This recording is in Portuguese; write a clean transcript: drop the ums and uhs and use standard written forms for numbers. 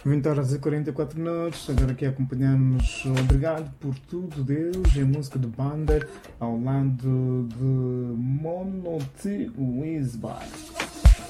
20 horas e 44 minutos, agora aqui acompanhamos Obrigado por Tudo Deus, em música de banda, ao lado de Monty Wisbar.